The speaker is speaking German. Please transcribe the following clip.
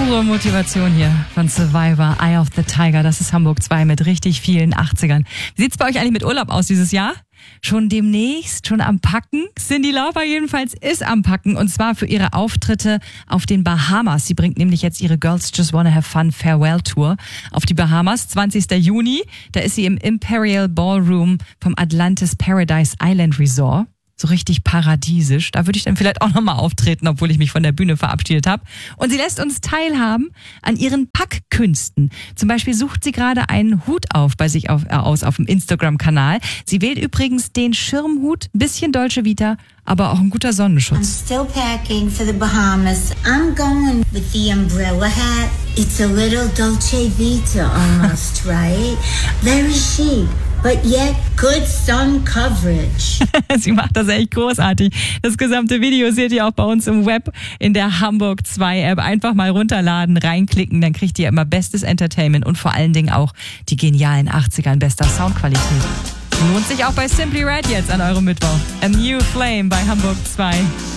Pure Motivation hier von Survivor, Eye of the Tiger. Das ist Hamburg 2 mit richtig vielen 80ern. Wie sieht's bei euch eigentlich mit Urlaub aus dieses Jahr? Schon demnächst, schon am Packen? Cyndi Lauper jedenfalls ist am Packen und zwar für ihre Auftritte auf den Bahamas. Sie bringt nämlich jetzt ihre Girls Just Wanna Have Fun Farewell Tour auf die Bahamas, 20. Juni. Da ist sie im Imperial Ballroom vom Atlantis Paradise Island Resort. So richtig paradiesisch. Da würde ich dann vielleicht auch nochmal auftreten, obwohl ich mich von der Bühne verabschiedet habe. Und sie lässt uns teilhaben an ihren Packkünsten. Zum Beispiel sucht sie gerade einen Hut auf bei sich aus auf dem Instagram-Kanal. Sie wählt übrigens den Schirmhut, bisschen Dolce Vita, aber auch ein guter Sonnenschutz. I'm still packing for the Bahamas. I'm going with the umbrella hat. It's a little Dolce Vita almost, right? Very chic, but yet good sun coverage. Sie macht das echt großartig. Das gesamte Video seht ihr auch bei uns im Web in der Hamburg 2 App. Einfach mal runterladen, reinklicken, dann kriegt ihr immer bestes Entertainment und vor allen Dingen auch die genialen 80er in bester Soundqualität. Lohnt sich auch bei Simply Red jetzt an eurem Mittwoch. A New Flame bei Hamburg 2.